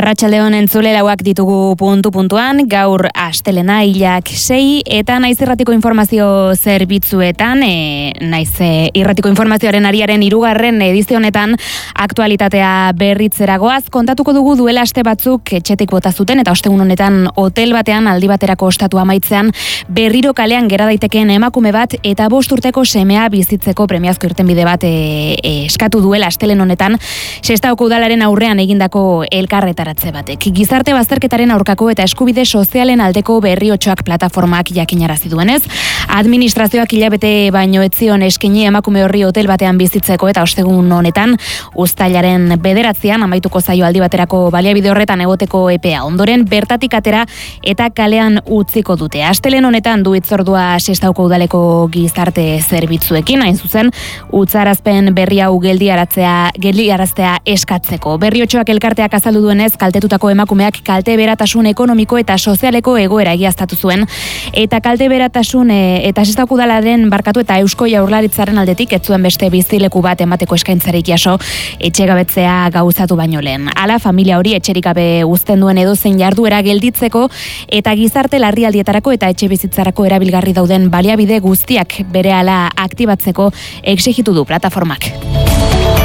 Arratsaldeon entzule lauak ditugu puntuan, gaur astelena hilak 6 eta naiz irratiko informazio zerbitzuetan, naiz irratiko informazioaren ariaren 3. edizio honetan aktualitatea berritzeragoaz kontatuko dugu duela aste batzuk etxetik bota zuten eta ostegun honetan hotel batean aldi baterako ostatu amaitzean berriro kalean gera daitekeen emakume bat eta 5 urteko semea bizitzeko premiazko irtenbide bat eskatu duela astelen honetan Sestaoko udalaren aurrean egindako elkarretaratze batek. Gizarte bazterketaren aurkako eta eskubide sozialen aldeko Berriotxoak plataformak jakinarazi duenez, administrazioak hilabete baino ez zion eskaini emakume horri hotel batean bizitzeko eta ostegun honetan uztailaren 9 amaituko zaio aldi baterako baliabide horretan egoteko epea. Ondoren bertatik atera eta kalean utziko dute. Astelen honetan du hitzordua Sestaoko udaleko gizarte zerbitzuekin, hain zuzen utzarazpen berri hau geldiaraztea eskatzeko. Berriotxoak elkarteak azaldu duenez, kaltetutako emakumeak kalte beratasun ekonomiko eta sozialeko egoera egiaztatu zuen, eta kalte beratasun eta Sestaoko udalaren barkatu eta Eusko Jaurlaritzaren aldetik ez zuen beste bizileku bat emateko eskaintzarik jaso etxegabetzea gauzatu baino lehen. Hala, familia hori etxerik gabe uzten duen edozein jarduera gelditzeko eta gizarte larrialdietarako eta etxe bizitzarako erabilgarri dauden baliabide guztiak berehala aktibatzeko exijitu du plataformak.